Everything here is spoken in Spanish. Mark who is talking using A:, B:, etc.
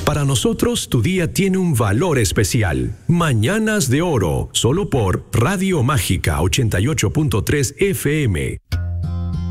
A: Para nosotros, tu día tiene un valor especial. Mañanas de Oro, solo por Radio Mágica 88.3 FM.